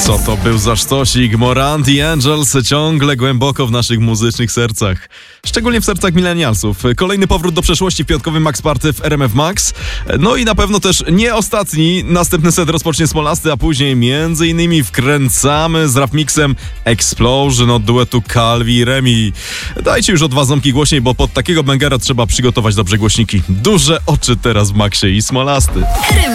Co to był za sztosik? Morant i Angels ciągle głęboko w naszych muzycznych sercach. Szczególnie w sercach milenialsów. Kolejny powrót do przeszłości w piątkowym Max Party w RMF Max. No i na pewno też nie ostatni. Następny set rozpocznie Smolasty, a później m.in. wkręcamy z rap mixem Explosion od duetu Calvi i Remi. Dajcie już o 2 ząbki głośniej, bo pod takiego bangera trzeba przygotować dobrze głośniki. Duże oczy teraz w Maxie i Smolasty.